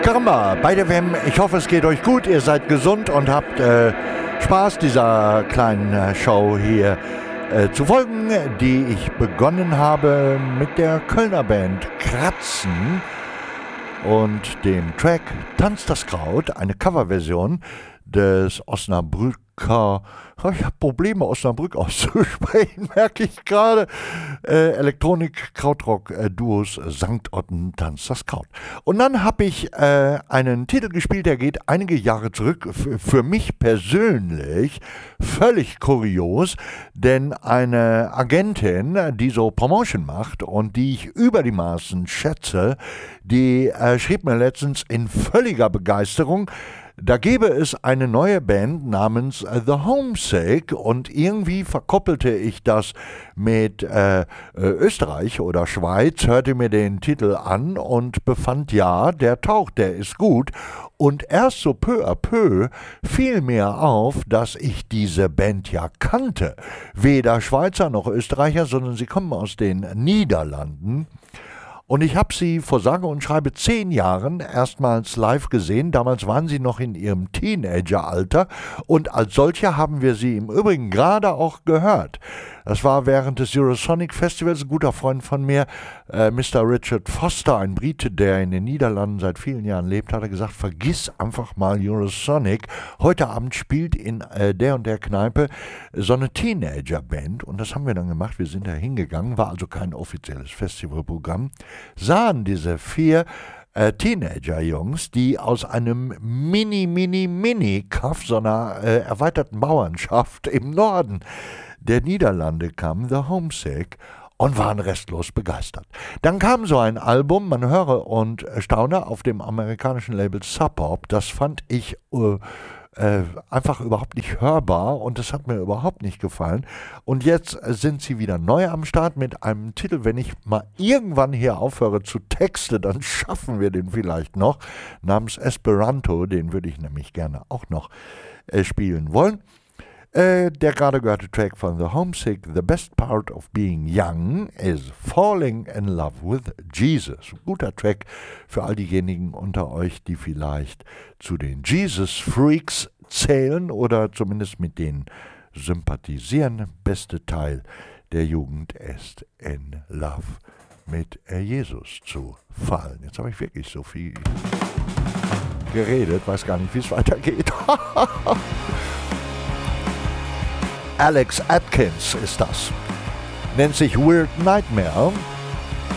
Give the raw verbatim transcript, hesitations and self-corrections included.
Karamba, bei der W M, ich hoffe, es geht euch gut, ihr seid gesund und habt äh, Spaß dieser kleinen äh, Show hier äh, zu folgen, die ich begonnen habe mit der Kölner Band Kratzen und dem Track Tanzt das Kraut, eine Coverversion des Osnabrücker, ich habe Probleme, Osnabrück auszusprechen, merke ich gerade, äh, Elektronik-Krautrock-Duos Sankt Otten Tanzt das Kraut. Und dann habe ich äh, einen Titel gespielt, der geht einige Jahre zurück, F- für mich persönlich völlig kurios, denn eine Agentin, die so Promotion macht und die ich über die Maßen schätze, die äh, schrieb mir letztens in völliger Begeisterung, da gäbe es eine neue Band namens The Homesick und irgendwie verkoppelte ich das mit äh, Österreich oder Schweiz, hörte mir den Titel an und befand, ja, der taucht, der ist gut. Und erst so peu à peu fiel mir auf, dass ich diese Band ja kannte. Weder Schweizer noch Österreicher, sondern sie kommen aus den Niederlanden. Und ich habe sie vor sage und schreibe zehn Jahren erstmals live gesehen. Damals waren sie noch in ihrem Teenageralter und als solche haben wir sie im Übrigen gerade auch gehört. Das war während des Eurosonic Festivals. Ein guter Freund von mir, äh, Mister Richard Foster, ein Brite, der in den Niederlanden seit vielen Jahren lebt, hat er gesagt, vergiss einfach mal Eurosonic. Heute Abend spielt in äh, der und der Kneipe so eine Teenagerband und das haben wir dann gemacht. Wir sind da hingegangen, war also kein offizielles Festivalprogramm, sahen diese vier Äh, Teenager-Jungs, die aus einem mini, mini, mini Kaff, so einer äh, erweiterten Bauernschaft im Norden der Niederlande kamen, The Homesick, und waren restlos begeistert. Dann kam so ein Album, man höre und staune, auf dem amerikanischen Label Sub Pop. Das fand ich äh, Äh, einfach überhaupt nicht hörbar und das hat mir überhaupt nicht gefallen. Und jetzt äh, sind sie wieder neu am Start mit einem Titel, wenn ich mal irgendwann hier aufhöre zu texten, dann schaffen wir den vielleicht noch, namens Esperanto, den würde ich nämlich gerne auch noch äh, spielen wollen. Äh, der gerade gehörte Track von The Homesick, The Best Part of Being Young is Falling in Love with Jesus. Guter Track für all diejenigen unter euch, die vielleicht zu den Jesus-Freaks zählen oder zumindest mit denen sympathisieren. Beste Teil der Jugend ist in Love mit Jesus zu fallen. Jetzt habe ich wirklich so viel geredet, weiß gar nicht, wie es weitergeht. Alex Atkins ist das. Nennt sich Weird Nightmare.